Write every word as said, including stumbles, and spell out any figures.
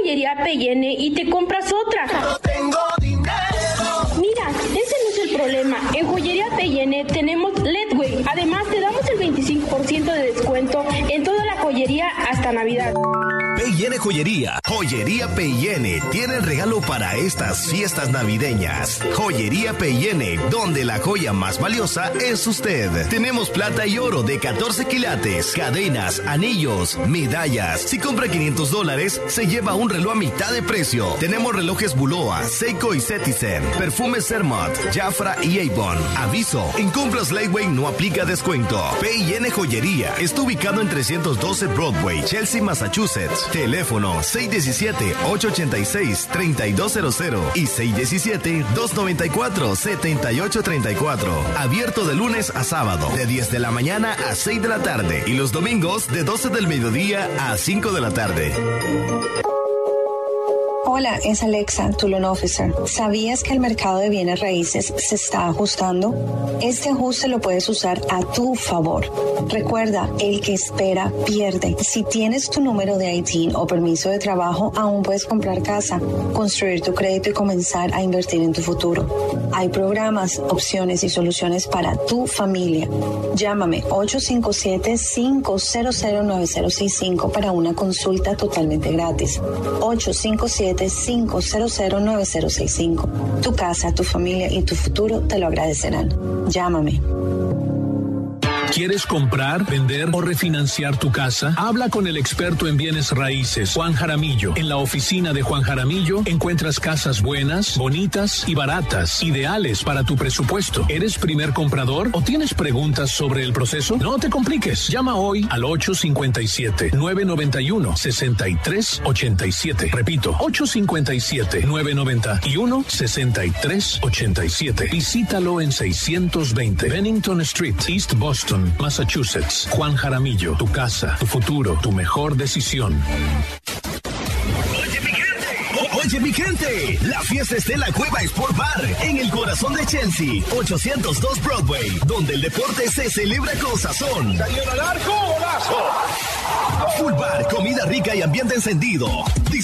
Joyería P y N y te compras otra. No tengo dinero. Mira, ese no es el problema. En Joyería P y N tenemos Ledway. Además, te damos el veinticinco por ciento de descuento en toda la joyería hasta Navidad. P y N Joyería. Joyería P y N tiene el regalo para estas fiestas navideñas. Joyería P y N, donde la joya más valiosa es usted. Tenemos plata y oro de catorce quilates, cadenas, anillos, medallas. Si compra quinientos dólares, se lleva un reloj a mitad de precio. Tenemos relojes Bulova, Seiko y Cetizen, perfumes Zermatt, Jafra y Avon. Aviso, en compras Lightway no aplica descuento. P y N Joyería está ubicado en trescientos doce Broadway, Chelsea, Massachusetts. Teléfono seis uno siete, ocho ocho seis, tres dos cero cero y seis uno siete, dos nueve cuatro, siete ocho tres cuatro. Abierto de lunes a sábado, de diez de la mañana a seis de la tarde y los domingos de doce del mediodía a cinco de la tarde. Hola, es Alexa, tu loan officer. ¿Sabías que el mercado de bienes raíces se está ajustando? Este ajuste lo puedes usar a tu favor. Recuerda, el que espera pierde. Si tienes tu número de I T I N o permiso de trabajo, aún puedes comprar casa, construir tu crédito y comenzar a invertir en tu futuro. Hay programas, opciones y soluciones para tu familia. Llámame ocho cinco siete, cinco cero cero, nueve cero seis cinco para una consulta totalmente gratis. ocho cinco siete, cinco cero cero, nueve cero seis cinco. Tu casa, tu familia y tu futuro te lo agradecerán. Llámame. ¿Quieres comprar, vender o refinanciar tu casa? Habla con el experto en bienes raíces, Juan Jaramillo. En la oficina de Juan Jaramillo encuentras casas buenas, bonitas y baratas, ideales para tu presupuesto. ¿Eres primer comprador o tienes preguntas sobre el proceso? No te compliques. Llama hoy al ocho cinco siete, nueve nueve uno, seis tres ocho siete. Repito, ocho cinco siete, nueve nueve uno, seis tres ocho siete. Visítalo en seiscientos veinte Bennington Street, East Boston, Massachusetts. Juan Jaramillo, tu casa, tu futuro, tu mejor decisión. Oye mi gente, oye mi gente, la fiesta está en la Cueva Sport Bar, en el corazón de Chelsea, ochocientos dos Broadway, donde el deporte se celebra con sazón. ¡Salió al arco, golazo! Full bar, comida rica y ambiente encendido.